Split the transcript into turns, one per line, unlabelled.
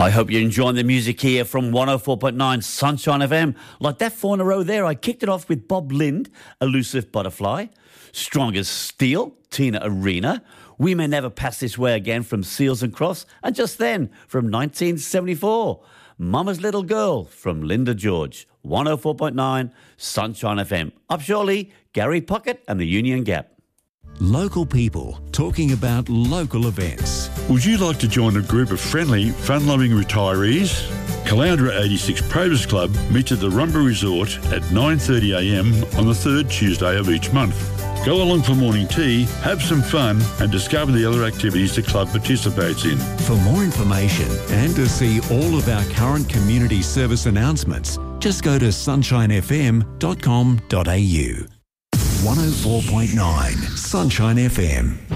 I hope you're enjoying the music here from 104.9 Sunshine FM. Like that 4 in a row there, I kicked it off with Bob Lind, Elusive Butterfly, Strong as Steel, Tina Arena, We May Never Pass This Way Again from Seals and Crofts, and just then from 1974, Mama's Little Girl from Linda George, 104.9 Sunshine FM. Up shortly, Gary Pocket and the Union Gap.
Local people talking about local events.
Would you like to join a group of friendly, fun-loving retirees? Caloundra 86 Probus Club meets at the Rumba Resort at 9:30am on the third Tuesday of each month. Go along for morning tea, have some fun and discover the other activities the club participates in.
For more information and to see all of our current community service announcements, just go to sunshinefm.com.au. 104.9 Sunshine FM.